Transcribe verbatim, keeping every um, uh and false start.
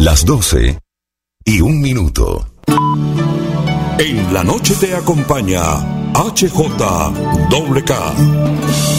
Las doce y un minuto. En la noche te acompaña H J K.